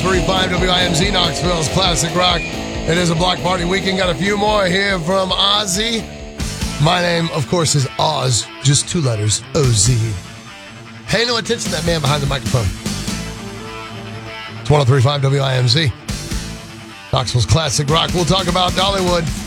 103.5 WIMZ, Knoxville's Classic Rock. It is a block party weekend. Got a few more here from Ozzy. My name, of course, is Oz. Just two letters, O-Z. Pay no attention to that man behind the microphone. It's 103.5 WIMZ, Knoxville's Classic Rock. We'll talk about Dollywood.